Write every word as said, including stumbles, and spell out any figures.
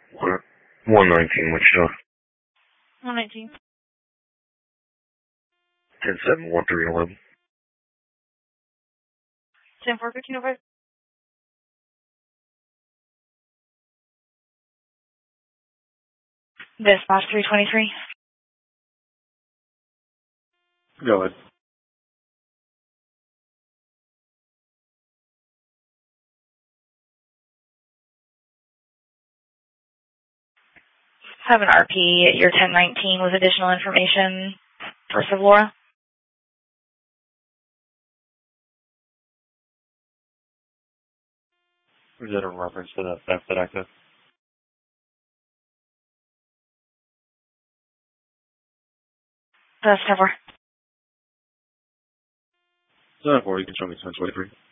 What? one nineteen, Wichita. one nineteen. ten seven one three eleven. ten four fifteen oh five. Dispatch three twenty-three. Go ahead. Have an R P at your ten nineteen with additional information for Savlora. Is that a reference to the theft that I took? That's ten four. ten four, you can show me ten twenty-three.